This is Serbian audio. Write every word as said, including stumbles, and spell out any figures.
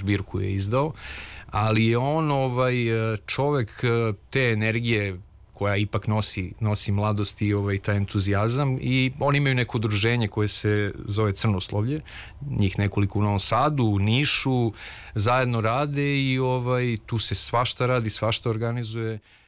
zbirku je izdao, ali je on ovaj, čovek te energije koja ipak nosi, nosi mladost i ovaj, taj entuzijazam, i oni imaju neko udruženje koje se zove Crnoslovlje, njih nekoliko u Novom Sadu, u Nišu, zajedno rade i ovaj, tu se svašta radi, svašta organizuje.